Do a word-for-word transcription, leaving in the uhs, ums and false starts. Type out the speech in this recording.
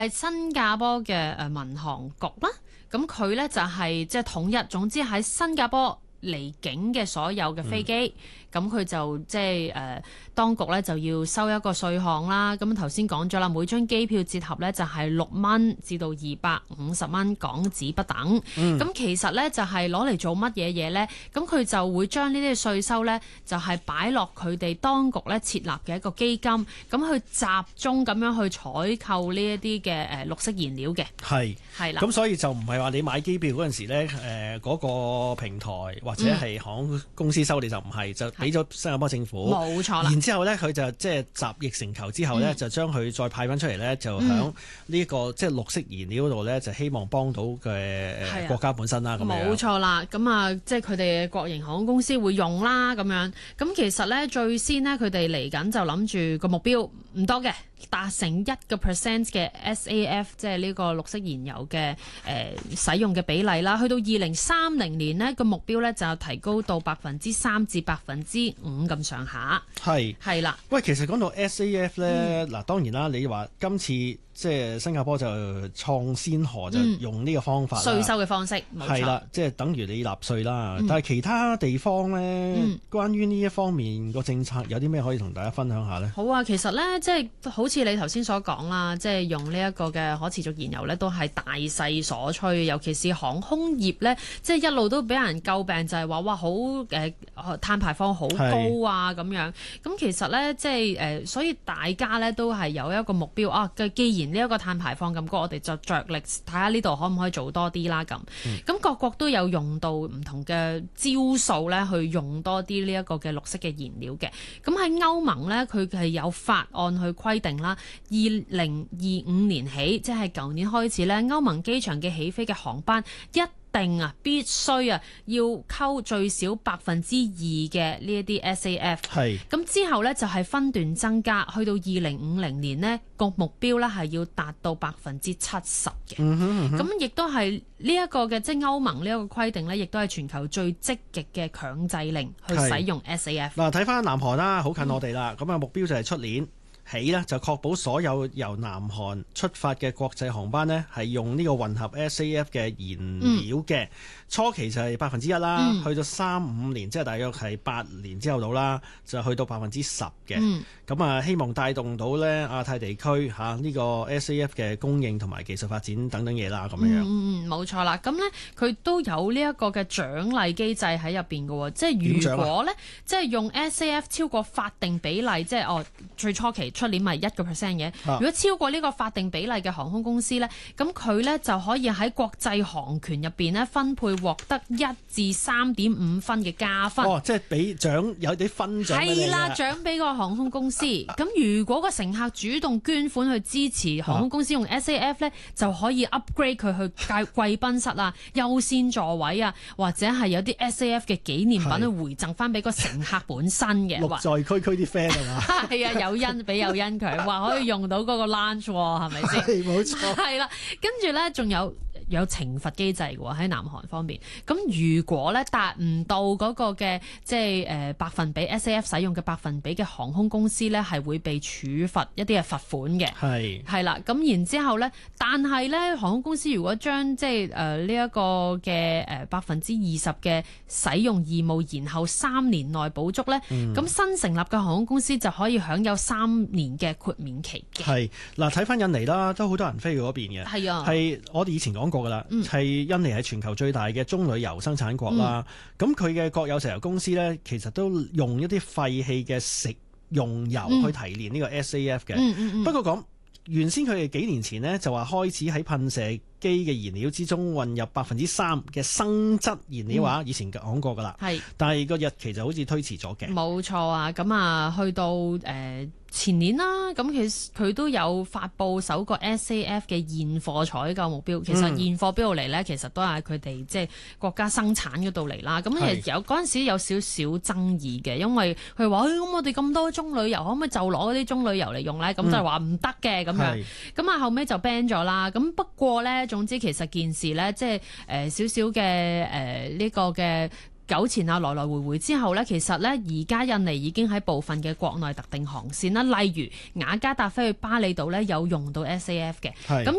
係新加坡嘅誒民航局啦，咁佢咧就係即係統一，總之喺新加坡離境嘅所有嘅飛機，咁、嗯、佢就即係誒當局咧就要收一個稅項啦。咁頭先講咗啦，每張機票折合咧就係六蚊至到二百五十蚊港紙不等。咁、嗯、其實咧就係攞嚟做乜嘢嘢咧？咁佢就會將呢啲稅收咧就係擺落佢哋當局咧設立嘅一個基金，咁去集中咁樣去採購呢一啲嘅誒綠色燃料嘅。係係啦。咁所以就唔係話你買機票嗰陣時咧，誒、呃、嗰、嗰個平台或者係航空公司收你就唔係，就俾咗新加坡政府。冇錯啦。然之後咧，佢就即係集腋成裘之後咧、嗯，就將佢再派翻出嚟咧，就響呢、這個、嗯、即係綠色燃料嗰度咧，就希望幫到嘅誒國家本身啦。咁樣冇錯啦。咁啊，即係佢哋嘅國營航空公司會用啦。咁樣咁其實咧，最先呢，佢哋嚟緊就諗住個目標唔多嘅，達成一個 percent 嘅 S A F， 即係呢個綠色燃油嘅誒、呃、使用嘅比例啦。去到二零三零年呢，個目標咧就提高到百分之三至百分之五咁上下。係係啦。喂，其實講到 S A F 咧，嗱、嗯、當然啦，你話今次即係新加坡就創先河，就用呢個方法稅、嗯、收嘅方式，係啦，即係等於你納稅啦、嗯。但係其他地方咧、嗯，關於呢一方面個政策有啲咩可以同大家分享下咧？好啊，其實咧即係好似你頭先所講啦，即係用呢一個嘅可持續燃油咧，都係大勢所趨，尤其是航空業咧，即係一路都俾人詬病，就係話哇好誒碳排放好高啊咁樣。咁其實咧即係誒，所以大家咧都係有一個目標啊。既然呢一個碳排放咁高，我哋就着力睇下呢度可唔可以做多啲啦咁。咁、嗯、各國都有用到唔同嘅招數咧，去用多啲呢一個嘅綠色嘅燃料嘅。咁喺歐盟咧，佢係有法案去規定啦，二零二五年起，即係舊年開始咧，歐盟機場嘅起飛嘅航班一定啊，必須啊，要溝最少百分之二嘅呢一啲 S A F。係。咁之後咧就係分段增加，去到二零五零年呢個目標咧係要達到百分之七十嘅。嗯哼。咁亦都係呢一個嘅，即係歐盟呢一個規定咧，亦都係全球最積極嘅強制令去使用 S A F。嗱，睇翻南韓啦，好近我哋啦。咁、嗯、啊，目標就係出年起呢，就確保所有由南韓出發嘅國際航班呢，係用呢個混合 S A F 嘅燃料嘅、嗯。初期就係百分之一啦，嗯、去到三五年，即係大約係八年之後到啦，就去到百分之十嘅。咁、嗯、啊，希望帶動到呢亞太地區嚇呢、啊呢個 S A F 嘅供應同埋技術發展等等嘢啦，咁樣樣。嗯嗯，冇錯啦。咁呢，佢都有呢一個嘅獎勵機制喺入邊嘅喎，即係如果呢，即係用 S A F 超過法定比例，即係哦最初期出年咪一個 percent 嘅。如果超過呢個法定比例嘅航空公司呢，咁佢呢就可以喺國際航權入邊呢分配獲得一至三點五分嘅加分。哦，即係俾獎有啲分獎。係啦，獎俾個航空公司。咁如果個乘客主動捐款去支持航空公司用 S A F 呢，就可以 upgrade 佢去貴貴賓室啊、優先座位啊，或者係有啲 S A F 嘅紀念品去回贈翻俾個乘客本身嘅。樂在區區啲 friend 係嘛？係啊，有因俾有因佢話可以用到嗰個 lunch 喎，係咪先？係冇錯。係啦，跟住咧仲有。有懲罰機制嘅喎，喺南韓方面，咁如果咧達唔到嗰個嘅即係誒百分比 S A F 使用嘅百分比嘅航空公司咧，係會被處罰一啲嘅罰款嘅。係係啦，咁然之後咧，但係咧航空公司如果將即係誒呢一個嘅誒百分之二十嘅使用義務延後三年內補足咧，咁、嗯、新成立嘅航空公司就可以享有三年嘅豁免期嘅。係嗱，睇翻印尼啦，都好多人飛去嗰邊嘅。係啊，係我哋以前講過。係、嗯、印尼係全球最大嘅棕櫚油生產國啦。咁佢嘅國有石油公司呢，其實都用一啲廢棄嘅食用油去提煉呢個 S A F 嘅、嗯嗯嗯。不過講原先佢哋幾年前呢，就話開始喺噴射機嘅燃料之中混入百分之三嘅生質燃料啊、嗯，以前講過噶啦。係，但係個日期就好似推遲咗嘅。冇錯啊，咁啊去到誒。呃前年啦，咁其實佢都有發布首個 S A F 嘅現貨採購目標。其實現貨邊度嚟呢？其實都係佢哋即係國家生產嗰度嚟啦。咁其實有嗰陣時有少少爭議嘅，因為佢話：，咁、哎、我哋咁多棕櫚油，可唔可以就攞嗰啲棕櫚油嚟用呢？咁、嗯、就話唔得嘅咁樣。咁啊後尾就 ban 咗啦。咁不過呢，總之其實件事呢，即係誒少少嘅誒呢個嘅。 糾纏啊來來回回之後呢，其實呢，而家印尼已經喺部分嘅國內特定航線啦，例如雅加達飛去巴厘島呢，有用到 S A F 嘅。咁